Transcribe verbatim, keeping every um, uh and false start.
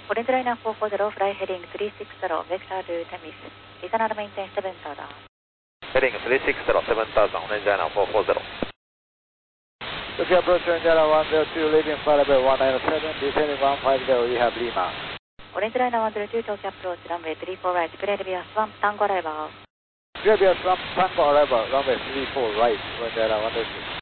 オレンジライナーフォーフォーゼロ、フライヘディングスリーシックスゼロ、ベクタートゥテミス、リザナルメインテンセブンターダー。 ヘディングスリーシックスゼロ、セブンターザン、オレンジライナーフォーフォーゼロ。 Turkey approach orange airline one zero two, leaving flight level one nine seven, descending one five zero, we have Lima。 オレンジライナーワンゼロツー、東京アプローチ、ランウェイスリーフォーライト、クレールビアスワン、タンゴアライバー。 クレールビアスワン、タンゴアライバー、ランウェイスリーフォーライト、オレンジアイランドワンゼロツー。